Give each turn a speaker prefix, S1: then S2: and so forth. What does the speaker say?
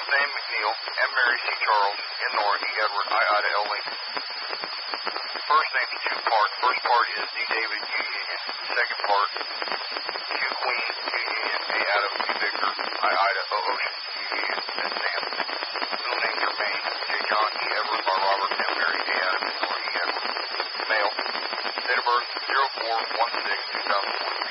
S1: Sam McNeil, M. Mary C. Charles, N. Nora, E. Edward, I. Ida, L. Lincoln. First name is two parts. First part is D. David, U. Union. Second part, Q. Queen, U. Union, A. Adam, U. Victor, I. Ida, O. Ocean, U. Union, and Sam. Middle name Germain, J. John, E. Edward, R. Robert, M. Mary, A. Adam, N. Nora, E. Edward. Male. Date of birth 04/16/2020.